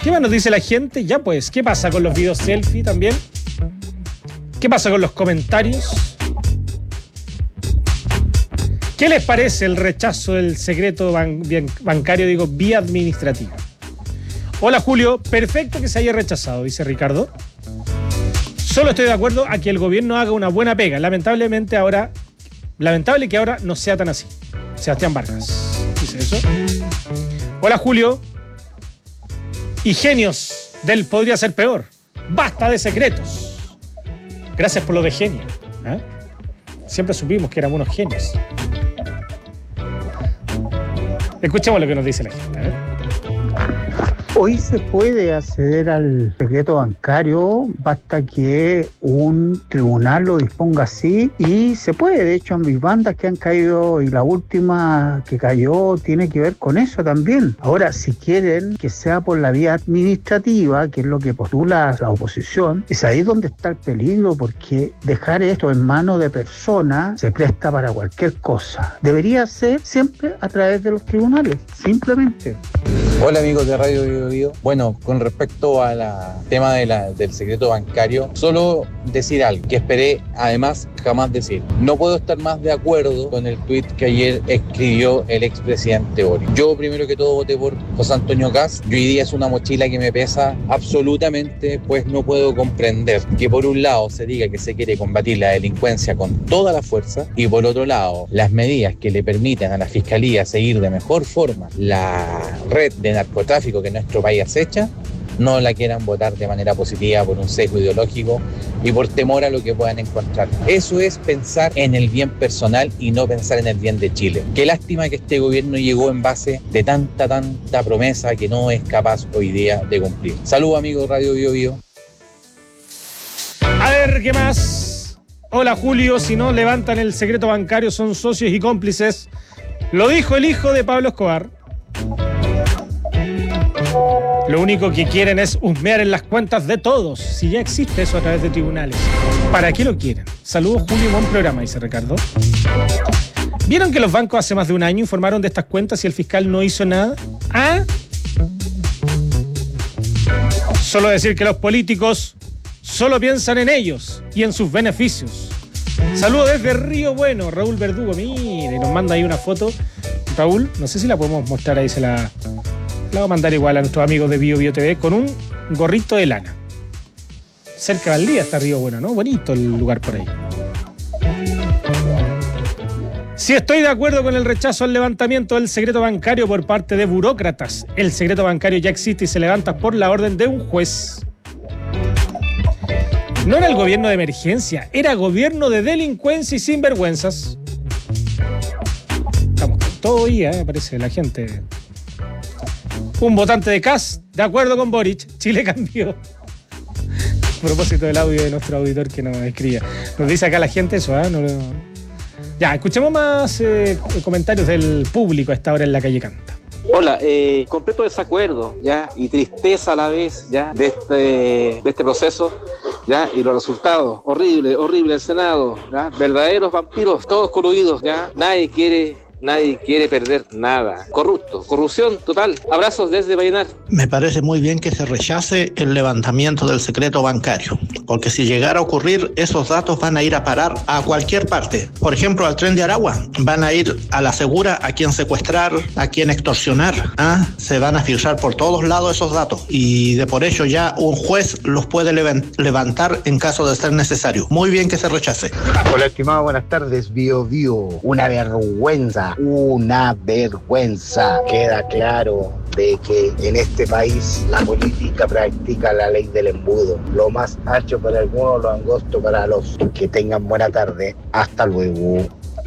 ¿Qué más nos dice la gente? Ya pues, ¿qué pasa con los videos selfie también? ¿Qué pasa con los comentarios? ¿Qué les parece el rechazo del secreto bancario, vía administrativa? Hola Julio, perfecto que se haya rechazado, dice Ricardo. Solo estoy de acuerdo a que el gobierno haga una buena pega. Lamentable que ahora no sea tan así. Sebastián Vargas dice eso. Hola Julio. Y genios del podría ser peor. Basta de secretos. Gracias por lo de genio. ¿Eh? Siempre supimos que éramos unos genios. Escuchemos lo que nos dice la gente. Hoy se puede acceder al secreto bancario, basta que un tribunal lo disponga así y se puede. De hecho, en mis bandas que han caído y la última que cayó tiene que ver con eso también. Ahora, si quieren que sea por la vía administrativa, que es lo que postula la oposición, es ahí donde está el peligro, porque dejar esto en manos de personas se presta para cualquier cosa. Debería ser siempre a través de los tribunales, simplemente. Hola amigos de Radio Bio Bio. Bueno, con respecto al tema del secreto bancario, solo decir algo que esperé además jamás decir. No puedo estar más de acuerdo con el tuit que ayer escribió el expresidente Boric. Yo primero que todo voté por José Antonio Kast y hoy día es una mochila que me pesa absolutamente, pues no puedo comprender que por un lado se diga que se quiere combatir la delincuencia con toda la fuerza y por otro lado las medidas que le permiten a la Fiscalía seguir de mejor forma la red de narcotráfico que nuestro país acecha, no la quieran votar de manera positiva por un sesgo ideológico y por temor a lo que puedan encontrar. Eso es pensar en el bien personal y no pensar en el bien de Chile. Qué lástima que este gobierno llegó en base de tanta promesa que no es capaz hoy día de cumplir. Saludos amigos de Radio Bio Bio. A ver, ¿qué más? Hola Julio, si no levantan el secreto bancario son socios y cómplices. Lo dijo el hijo de Pablo Escobar. Lo único que quieren es husmear en las cuentas de todos. Si ya existe eso a través de tribunales, ¿para qué lo quieren? Saludos Julio, buen programa, dice Ricardo. ¿Vieron que los bancos hace más de un año informaron de estas cuentas y el fiscal no hizo nada? ¿Ah? Solo decir que los políticos solo piensan en ellos y en sus beneficios. Saludos desde Río Bueno, Raúl Verdugo. Mire, nos manda ahí una foto. Raúl, no sé si la podemos mostrar ahí, la voy a mandar igual a nuestros amigos de Bio Bio TV con un gorrito de lana. Cerca de Valdía está Río Bueno, ¿no? Bonito el lugar por ahí. Si estoy de acuerdo con el rechazo al levantamiento del secreto bancario por parte de burócratas. El secreto bancario ya existe y se levanta por la orden de un juez. No era el gobierno de emergencia, era gobierno de delincuencia y sinvergüenzas. Estamos con todo hoy, aparece la gente. Un votante de Kast, de acuerdo con Boric, Chile cambió. A propósito del audio de nuestro auditor que nos escribía. Nos dice acá la gente eso, ¿eh? Ya, escuchemos más comentarios del público a esta hora en La Calle Canta. Hola, completo desacuerdo, ¿ya? Y tristeza a la vez, ¿ya? De este proceso, ¿ya? Y los resultados, horrible el Senado, ¿ya? Verdaderos vampiros, todos coludidos, ¿ya? Nadie quiere perder nada. Corrupción total. Abrazos desde Vallenar. Me parece muy bien que se rechace el levantamiento del secreto bancario, porque si llegara a ocurrir, esos datos van a ir a parar a cualquier parte. Por ejemplo, al Tren de Aragua. Van a ir a la segura, a quien secuestrar, a quien extorsionar. Se van a filtrar por todos lados esos datos. Y de por ello ya un juez los puede levantar en caso de ser necesario. Muy bien que se rechace. Hola, estimado, buenas tardes. Bio Bio. Una vergüenza. Queda claro de que en este país la política practica la ley del embudo. Lo más ancho para algunos, lo angosto para los. Que tengan buena tarde. Hasta luego.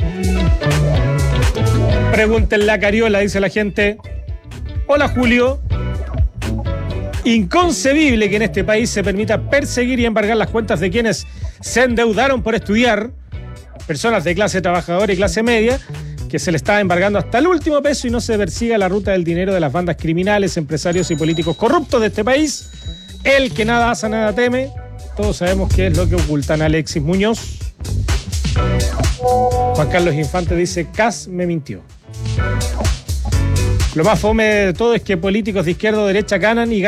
Pregúntenle a Cariola, dice la gente. Hola Julio. Inconcebible que en este país se permita perseguir y embargar las cuentas de quienes se endeudaron por estudiar, personas de clase trabajadora y clase media, que se le está embargando hasta el último peso y no se persiga la ruta del dinero de las bandas criminales, empresarios y políticos corruptos de este país. El que nada hace, nada teme. Todos sabemos qué es lo que ocultan. Alexis Muñoz. Juan Carlos Infante dice, Kast me mintió. Lo más fome de todo es que políticos de izquierda o derecha ganan y